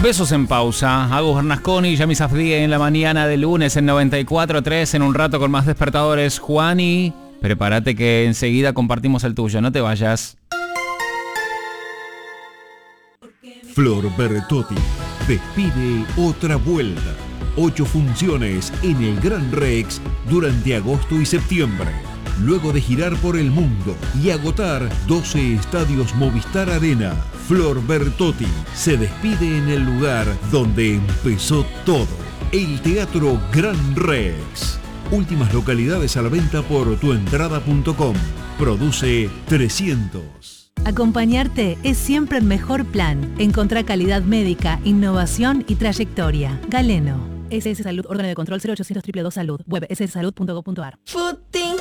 Besos en pausa. Agus Bernasconi, Yami Safdie en la mañana de lunes en 94.3. En un rato con más despertadores. Juani, prepárate que enseguida compartimos el tuyo. No te vayas. Flor Bertotti despide otra vuelta. 8 funciones en el Gran Rex durante agosto y septiembre. Luego de girar por el mundo y agotar 12 estadios Movistar Arena, Flor Bertotti se despide en el lugar donde empezó todo, el Teatro Gran Rex. Últimas localidades a la venta por tuentrada.com. Produce 300. Acompañarte es siempre el mejor plan. Encontrá calidad médica, innovación y trayectoria. Galeno. SS Salud, órgano de control 0800 222 Salud. Web sssalud.gov.ar. Footing